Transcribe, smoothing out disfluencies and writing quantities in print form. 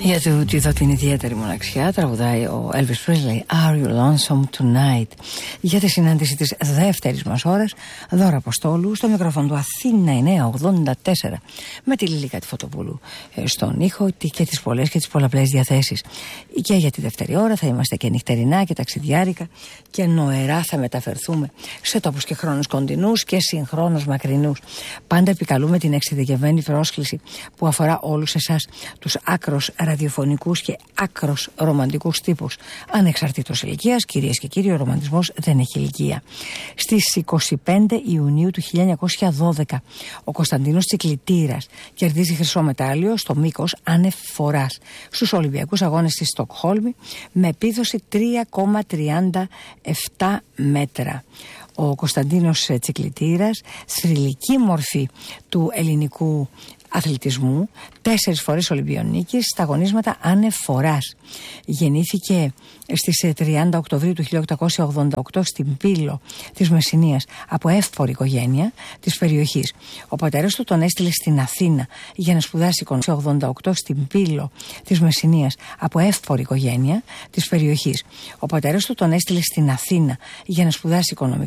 Για τούτη την ιδιαίτερη μοναξιά τραγουδάει ο Elvis Presley Are You Lonesome Tonight, για τη συνάντηση της δεύτερης μας ώρας. Δώρα Αποστόλου στο μικρόφωνο του Αθήνα 984, με τη Λίλικα τη Φωτοπούλου στον ήχο και τις πολλές και τις πολλαπλές διαθέσεις. Και για τη δεύτερη ώρα θα είμαστε και νυχτερινά και ταξιδιάρικα και νοερά θα μεταφερθούμε σε τόπους και χρόνους κοντινούς και συγχρόνως μακρινούς. Πάντα επικαλούμε την εξειδικευμένη πρόσκληση που αφορά όλους εσάς, τους άκρος ραδιοφωνικούς και άκρος ρομαντικούς τύπους, ανεξαρτήτως ηλικίας. Κυρίες και κύριοι, ο ρομαντισμός δεν έχει ηλικία. Στις 25 Ιουνίου του 1912 ο Κωνσταντίνος Τσικλητήρας κερδίζει χρυσό μετάλλιο στο μήκος άνευ φοράς στους Ολυμπιακούς Αγώνες στη Στοκχόλμη με επίδοση 3,37 μέτρα. Ο Κωνσταντίνος Τσικλητήρας, θρυλική μορφή του ελληνικού αθλητισμού, 4 φορές Ολυμπιονίκης στα αγωνίσματα άνευ φοράς. Γεννήθηκε στις 30 Οκτωβρίου του 1888 στην Πύλο της Μεσσηνίας από εύπορη οικογένεια της περιοχής. Ο πατέρας του τον έστειλε στην Αθήνα για να σπουδάσει οικονομία. 88 στην Πύλο της Μεσσηνίας από εύπορη οικογένεια της περιοχής. Ο πατέρας του τον έστειλε στην Αθήνα για να σπουδάσει οικονομικά.